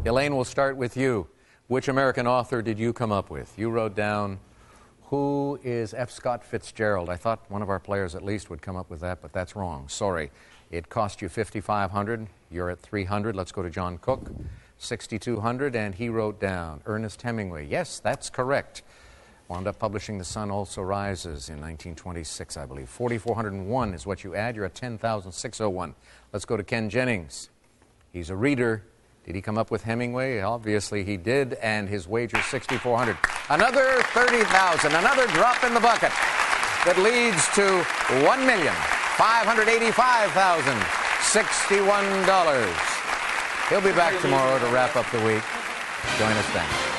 Elaine, we'll start with you. Which American author did you come up with? You wrote down, who is F. Scott Fitzgerald? I thought one of our players at least would come up with that, but that's wrong. Sorry. It cost you $5,500. You're at $300. Let's go to John Cook, $6,200, and he wrote down Ernest Hemingway. Yes, that's correct. Wound up publishing The Sun Also Rises in 1926, I believe. $4,401 is what you add. You're at $10,601. Let's go to Ken Jennings. He's a reader. Did he come up with Hemingway? Obviously he did, and his wager is $6,400. Another $30,000, another drop in the bucket that leads to $1,585,061. He'll be back tomorrow to wrap up the week. Join us then.